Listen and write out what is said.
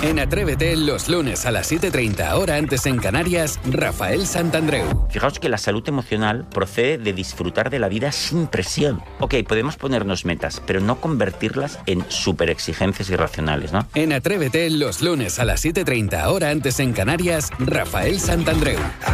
En Atrévete, los lunes a las 7:30, hora antes en Canarias, Rafael Santandreu. Fijaos que la salud emocional procede de disfrutar de la vida sin presión. Ok, podemos ponernos metas, pero no convertirlas en superexigencias irracionales, ¿no? En Atrévete, los lunes a las 7:30, hora antes en Canarias, Rafael Santandreu.